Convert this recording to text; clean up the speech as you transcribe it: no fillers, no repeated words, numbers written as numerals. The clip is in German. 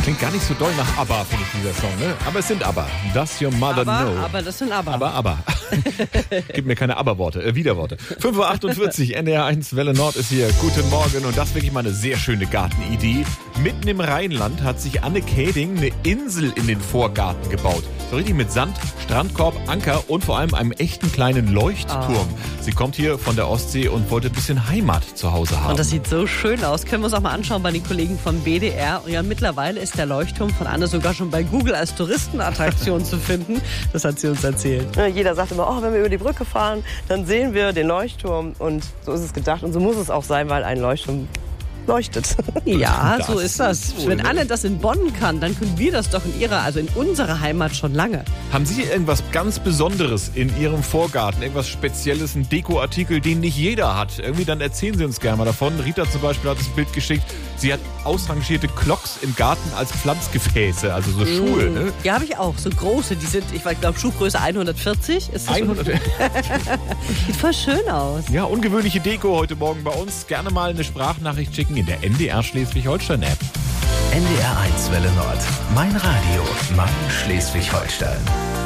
Klingt gar nicht so doll nach ABBA, finde ich, dieser Song, ne? Aber es sind ABBA. Does your mother know? Aber das sind ABBA. Aber. Gib mir keine Aber-Worte, Widerworte. 5.48 Uhr, NDR1 Welle Nord ist hier. Guten Morgen und das ist wirklich mal eine sehr schöne Gartenidee. Mitten im Rheinland hat sich Anne Käding eine Insel in den Vorgarten gebaut. So richtig mit Sand, Strandkorb, Anker und vor allem einem echten kleinen Leuchtturm. Sie kommt hier von der Ostsee und wollte ein bisschen Heimat zu Hause haben. Und das sieht so schön aus. Können wir uns auch mal anschauen bei den Kollegen vom BDR. Und ja, mittlerweile ist der Leuchtturm von Anne sogar schon bei Google als Touristenattraktion zu finden. Das hat sie uns erzählt. Jeder sagt immer, wenn wir über die Brücke fahren, dann sehen wir den Leuchtturm. Und so ist es gedacht. Und so muss es auch sein, weil ein Leuchtturm leuchtet. Ja, Das so ist das. cool, Wenn ne? Anne das in Bonn kann, dann können wir das doch in unserer Heimat schon lange. Haben Sie irgendwas ganz Besonderes in Ihrem Vorgarten? Irgendwas Spezielles, ein Dekoartikel, den nicht jeder hat? Irgendwie, dann erzählen Sie uns gerne mal davon. Rita zum Beispiel hat das Bild geschickt. Sie hat ausrangierte Klocks im Garten als Pflanzgefäße, also so Schuhe, ne? Ja, habe ich auch. So große, die sind, ich glaube, Schuhgröße 140. Ist das 100. Sieht voll schön aus. Ja, ungewöhnliche Deko heute Morgen bei uns. Gerne mal eine Sprachnachricht schicken in der NDR Schleswig-Holstein-App. NDR1 Welle Nord. Mein Radio, mein Schleswig-Holstein.